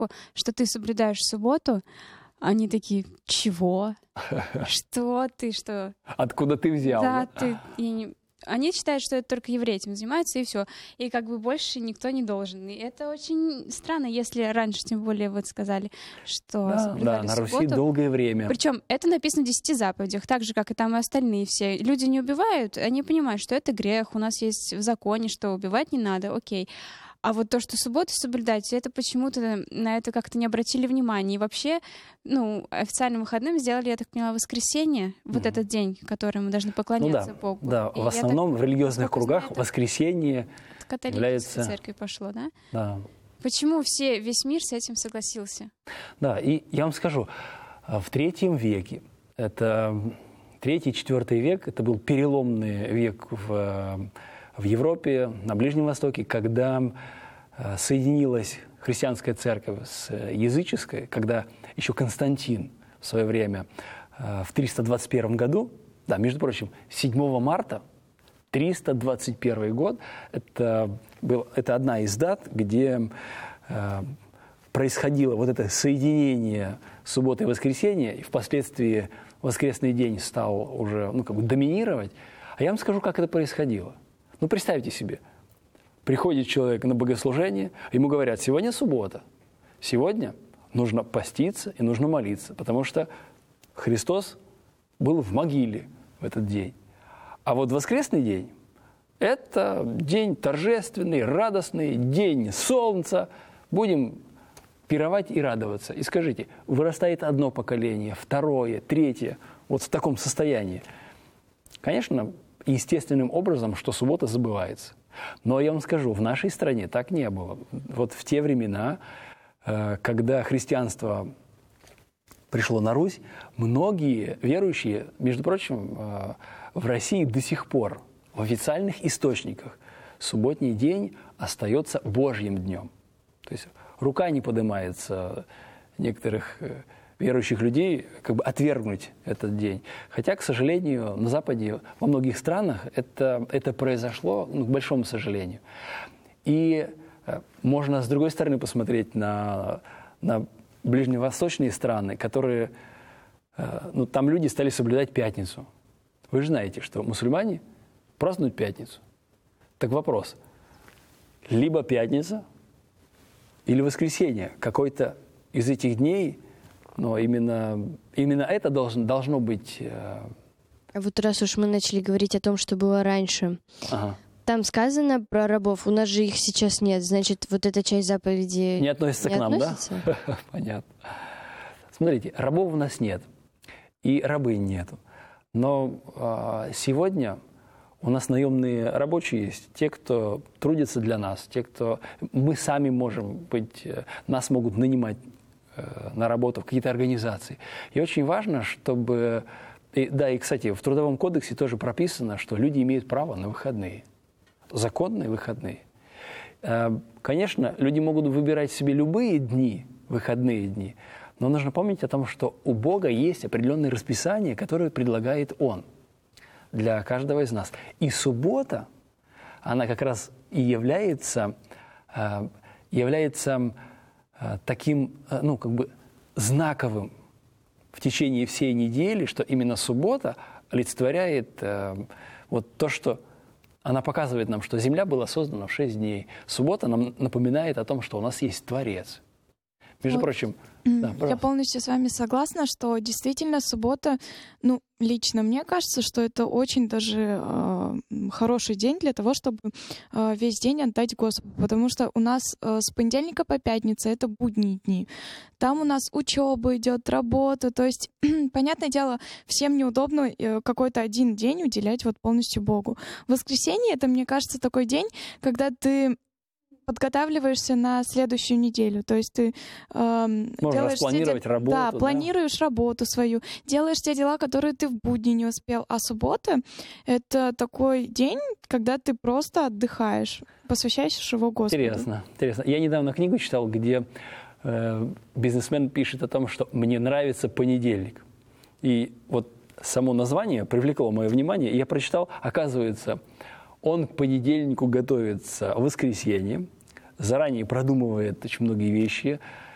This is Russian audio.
проверку, что ты соблюдаешь субботу, они такие: чего? Что ты, что? Откуда ты взял? Да, они считают, что это только евреи этим занимаются, и все. И как бы больше никто не должен. И это очень странно, если раньше, тем более, вот сказали, что соблюдали на субботу. Руси долгое время. Причем это написано в 10 заповедях, так же, как и там и остальные все. Люди не убивают, они понимают, что это грех, у нас есть в законе, что убивать не надо, окей. А вот то, что субботу соблюдать, это почему-то на это как-то не обратили внимания. И вообще, официальным выходным сделали, я так поняла, воскресенье, вот этот день, который мы должны поклоняться Богу. Да, в основном в религиозных кругах воскресенье является... церковь пошло, да? Да. Почему весь мир с этим согласился? Да, и я вам скажу, в III веке, это III-IV век, это был переломный век в Европе, на Ближнем Востоке, когда соединилась христианская церковь с языческой, когда еще Константин в свое время в 321 году, да, между прочим, 7 марта 321 год, это одна из дат, где происходило вот это соединение субботы и воскресенья, и впоследствии воскресный день стал уже доминировать. А я вам скажу, как это происходило. Представьте себе, приходит человек на богослужение, ему говорят: сегодня суббота, сегодня нужно поститься и нужно молиться, потому что Христос был в могиле в этот день. А вот воскресный день – это день торжественный, радостный, день солнца. Будем пировать и радоваться. И скажите, вырастает одно поколение, второе, третье, вот в таком состоянии. Конечно, естественным образом, что суббота забывается. Но я вам скажу, в нашей стране так не было. Вот в те времена, когда христианство пришло на Русь, многие верующие, между прочим, в России до сих пор в официальных источниках субботний день остается Божьим днем. То есть рука не поднимается некоторых верующих людей отвергнуть этот день. Хотя, к сожалению, на Западе, во многих странах это произошло, к большому сожалению. И можно, с другой стороны, посмотреть на ближневосточные страны, которые, там люди стали соблюдать пятницу. Вы же знаете, что мусульмане празднуют пятницу. Так вопрос: либо пятница, или воскресенье. Какой-то из этих дней, но именно это должно быть... А вот раз уж мы начали говорить о том, что было раньше, там сказано про рабов, у нас же их сейчас нет, значит, вот эта часть заповеди не относится к нам, да? Понятно. Смотрите, рабов у нас нет, и рабынь нету. Но сегодня у нас наемные рабочие есть, те, кто трудится для нас, те, кто... Мы сами можем быть... Нас могут нанимать на работу в какие-то организации. И очень важно, чтобы... И, кстати, в Трудовом кодексе тоже прописано, что люди имеют право на выходные. Законные выходные. Конечно, люди могут выбирать себе любые дни, выходные дни, но нужно помнить о том, что у Бога есть определенное расписание, которое предлагает Он для каждого из нас. И суббота, она как раз и является таким, знаковым в течение всей недели, что именно суббота олицетворяет вот то, что она показывает нам, что Земля была создана в 6 дней. Суббота нам напоминает о том, что у нас есть Творец. Между прочим... Да, я полностью с вами согласна, что действительно суббота, лично мне кажется, что это очень даже хороший день для того, чтобы весь день отдать Господу, потому что у нас с понедельника по пятницу это будние дни. Там у нас учеба идет, работа, то есть, понятное дело, всем неудобно какой-то один день уделять вот полностью Богу. Воскресенье — это, мне кажется, такой день, когда ты подготавливаешься на следующую неделю. То есть ты делаешь распланировать работу. Да, планируешь работу свою, делаешь те дела, которые ты в будни не успел. А суббота — это такой день, когда ты просто отдыхаешь, посвящаешь его Господу. Интересно. Я недавно книгу читал, где бизнесмен пишет о том, что «мне нравится понедельник». И вот само название привлекло мое внимание, и я прочитал, оказывается, он к понедельнику готовится в воскресенье, заранее продумывает очень многие вещи,